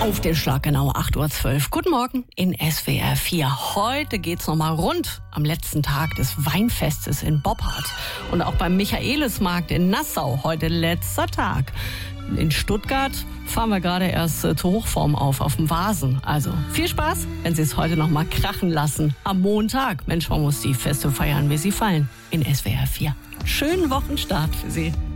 Auf den Schlag genau 8.12 Uhr. Guten Morgen in SWR 4. Heute geht's nochmal rund am letzten Tag des Weinfestes in Boppard. Und auch beim Michaelismarkt in Nassau heute letzter Tag. In Stuttgart fahren wir gerade erst zur Hochform auf dem Vasen. Also viel Spaß, wenn Sie es heute nochmal krachen lassen. Am Montag. Mensch, man muss die Feste feiern, wie sie fallen. In SWR 4. Schönen Wochenstart für Sie.